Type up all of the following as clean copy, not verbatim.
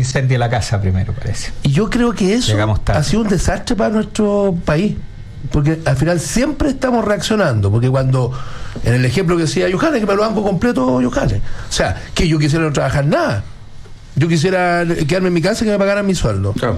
incendie la casa primero, parece. Y yo creo que eso ha sido un desastre para nuestro país, porque al final siempre estamos reaccionando, porque cuando, en el ejemplo que decía Yohanes, que me lo banco completo Yohanes, o sea, que yo quisiera no trabajar nada, yo quisiera quedarme en mi casa y que me pagaran mi sueldo. Claro.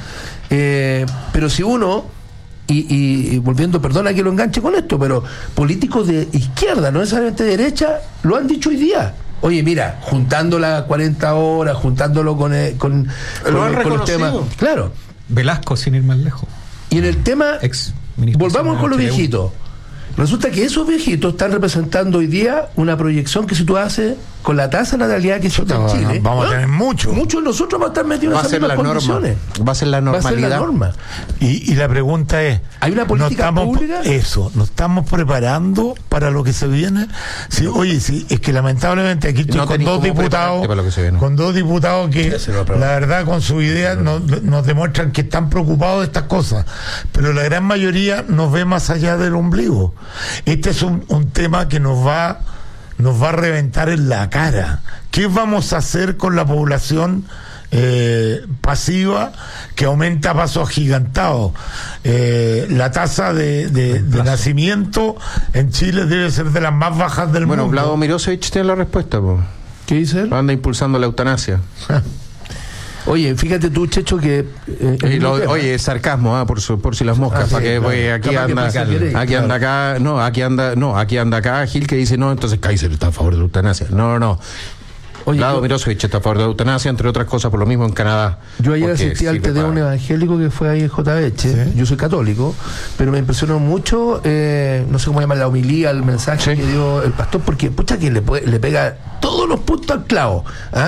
Pero si uno, y volviendo, perdona que lo enganche con esto, pero políticos de izquierda, no necesariamente de derecha, lo han dicho hoy día. Oye, mira, juntando las 40 horas, juntándolo con el tema. Claro. Velasco, sin ir más lejos. Y en el tema, volvamos con los viejitos. Resulta que esos viejitos están representando hoy día una proyección que si tú haces con la tasa de natalidad que existe en Chile, vamos a tener muchos de nosotros vamos a estar metidos en esas mismas condiciones. Va a ser la normalidad. Va a ser la norma. Y la pregunta es, ¿hay una política pública? ¿Nos estamos preparando para lo que se viene? Sí, oye, sí, es que lamentablemente aquí estoy con dos diputados que la verdad con sus ideas nos demuestran que están preocupados de estas cosas, pero la gran mayoría nos ve más allá del ombligo. Este es un tema que nos va a reventar en la cara. ¿Qué vamos a hacer con la población pasiva que aumenta a pasos agigantados? La tasa de nacimiento en Chile debe ser de las más bajas del mundo. Bueno, Vlado Mirosevich tiene la respuesta, po. ¿Qué dice él? Anda impulsando la eutanasia. Oye, fíjate tú, Checho, que oye, sarcasmo, por si las moscas, para que claro. Aquí anda acá Gil que dice, no, entonces Kaiser está a favor de la eutanasia. No. Vlado Mirosevich está a favor de la eutanasia, entre otras cosas, por lo mismo en Canadá. Yo ayer asistí al Te Deum evangélico que fue ahí en JH. ¿Sí? Yo soy católico, pero me impresionó mucho, no sé cómo llamar la homilía, el mensaje que dio el pastor, porque pucha que le pega todos los puntos al clavo.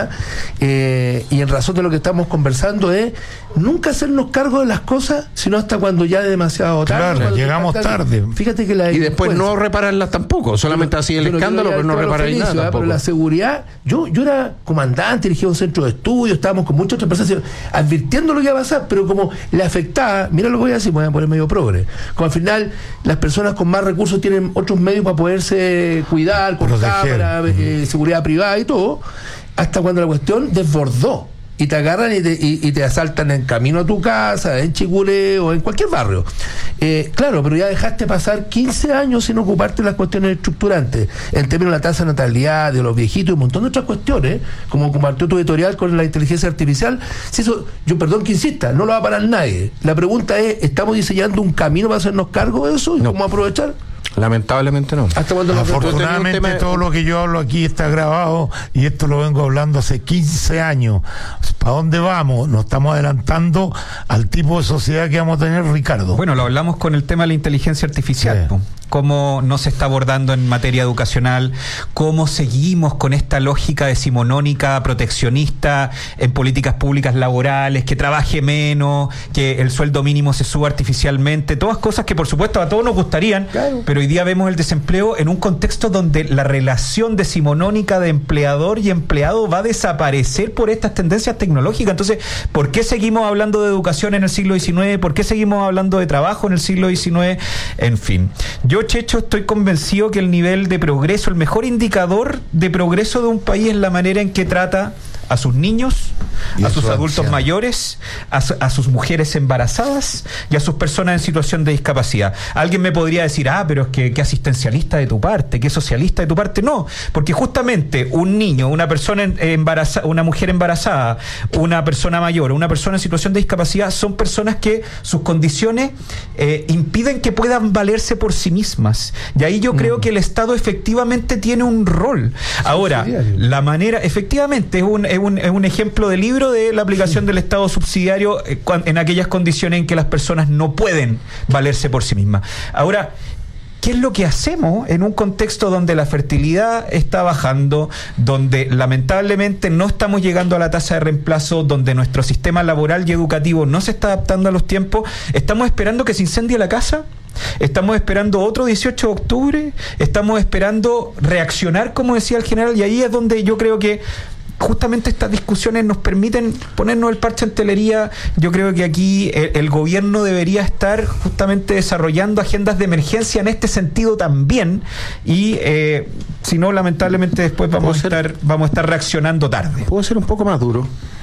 Y en razón de lo que estamos conversando es nunca hacernos cargo de las cosas, sino hasta cuando ya es demasiado tarde. Claro, llegamos tarde. Fíjate que y después no repararlas tampoco, solamente así el escándalo, pero no reparar nada tampoco. Pero la seguridad, yo era comandante, dirigía un centro de estudio, estábamos con muchas otras personas advirtiendo lo que iba a pasar, pero como le afectaba, mira lo que voy a decir, me voy a poner medio progre, como al final las personas con más recursos tienen otros medios para poderse cuidar, con cámara, seguridad privada y todo, hasta cuando la cuestión desbordó y te agarran y te asaltan en camino a tu casa, en Chicuré o en cualquier barrio. Claro, pero ya dejaste pasar 15 años sin ocuparte de las cuestiones estructurantes, en términos de la tasa de natalidad, de los viejitos y un montón de otras cuestiones, como compartió tu editorial con la inteligencia artificial. Si eso, yo perdón que insista, no lo va a parar nadie. La pregunta es, ¿estamos diseñando un camino para hacernos cargo de eso y cómo aprovechar? Lamentablemente no. Afortunadamente todo lo que yo hablo aquí está grabado y esto lo vengo hablando hace 15 años. ¿Para dónde vamos? Nos estamos adelantando al tipo de sociedad que vamos a tener, Ricardo. Bueno, lo hablamos con el tema de la inteligencia artificial. Sí. Cómo no se está abordando en materia educacional, cómo seguimos con esta lógica decimonónica, proteccionista en políticas públicas laborales, que trabaje menos, que el sueldo mínimo se suba artificialmente, todas cosas que por supuesto a todos nos gustarían, claro. Pero hoy día vemos el desempleo en un contexto donde la relación decimonónica de empleador y empleado va a desaparecer por estas tendencias tecnológicas. Entonces, ¿por qué seguimos hablando de educación en el siglo XIX? ¿Por qué seguimos hablando de trabajo en el siglo XIX? En fin, yo, Checho, estoy convencido que el nivel de progreso, el mejor indicador de progreso de un país es la manera en que trata a sus niños, a sus adultos mayores, a sus mujeres embarazadas y a sus personas en situación de discapacidad. Alguien me podría decir, pero es que asistencialista de tu parte, que socialista de tu parte. No, porque justamente un niño, una persona embarazada, una mujer embarazada, una persona mayor, una persona en situación de discapacidad, son personas que sus condiciones impiden que puedan valerse por sí mismas. Y ahí yo creo que el Estado efectivamente tiene un rol. Ahora, la manera, efectivamente, es un ejemplo de libro de la aplicación del Estado subsidiario en aquellas condiciones en que las personas no pueden valerse por sí mismas. Ahora, ¿qué es lo que hacemos en un contexto donde la fertilidad está bajando, donde lamentablemente no estamos llegando a la tasa de reemplazo, donde nuestro sistema laboral y educativo no se está adaptando a los tiempos? ¿Estamos esperando que se incendie la casa? ¿Estamos esperando otro 18 de octubre? ¿Estamos esperando reaccionar, como decía el general? Y ahí es donde yo creo que justamente estas discusiones nos permiten ponernos el parche en telería. Yo creo que aquí el gobierno debería estar justamente desarrollando agendas de emergencia en este sentido también, y si no, lamentablemente después vamos a estar reaccionando tarde. ¿Puedo ser un poco más duro?